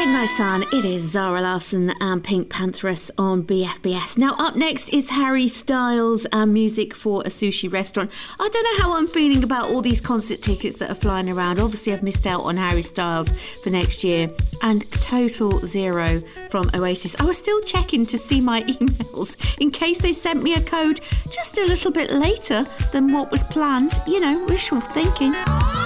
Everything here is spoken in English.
Midnight Sun, it is Zara Larsson and Pink Pantheress on BFBS. Now up next is Harry Styles and music for a sushi restaurant. I don't know how I'm feeling about all these concert tickets that are flying around. Obviously I've missed out on Harry Styles for next year, and Total Zero from Oasis. I was still checking to see my emails in case they sent me a code just a little bit later than what was planned. You know, wishful thinking.